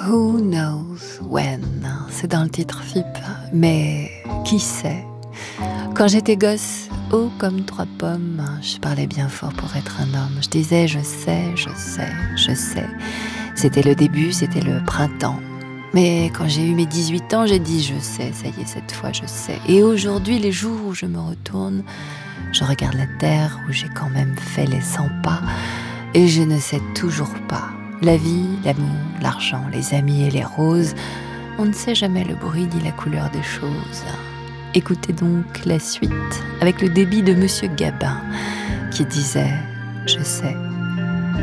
Who knows when, c'est dans le titre FIP, mais qui sait? Quand j'étais gosse, haut comme 3 pommes, je parlais bien fort pour être un homme. Je disais je sais, je sais, je sais. C'était le début, c'était le printemps. Mais quand j'ai eu mes 18 ans, j'ai dit je sais, ça y est, cette fois je sais. Et aujourd'hui, les jours où je me retourne, je regarde la terre où j'ai quand même fait les 100 pas et je ne sais toujours pas. La vie, l'amour, l'argent, les amis et les roses, on ne sait jamais le bruit ni la couleur des choses. Écoutez donc la suite avec le débit de Monsieur Gabin qui disait « Je sais ».